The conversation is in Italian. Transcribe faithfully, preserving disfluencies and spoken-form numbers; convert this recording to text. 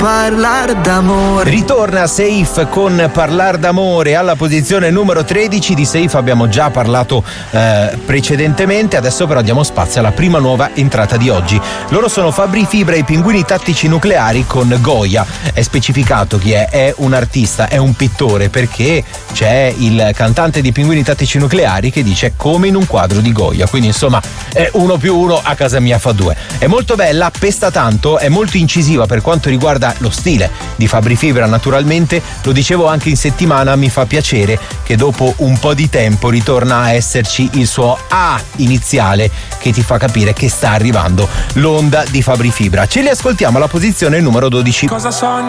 Parlar d'amore. Ritorna Safe con Parlar d'amore alla posizione numero tredici. Di Safe abbiamo già parlato eh, precedentemente, adesso però diamo spazio alla prima nuova entrata di oggi. Loro sono Fabri Fibra e i Pinguini Tattici Nucleari con Goya. È specificato chi è, è un artista, è un pittore, perché c'è il cantante di Pinguini Tattici Nucleari che dice come in un quadro di Goya, quindi insomma è uno più uno a casa mia fa due. È molto bella, pesta tanto, è molto incisiva per quanto riguarda lo stile di Fabri Fibra, naturalmente. Lo dicevo anche in settimana, mi fa piacere che dopo un po' di tempo ritorna a esserci il suo A iniziale che ti fa capire che sta arrivando l'onda di Fabri Fibra. Ce li ascoltiamo alla posizione numero dodici. Cosa sogni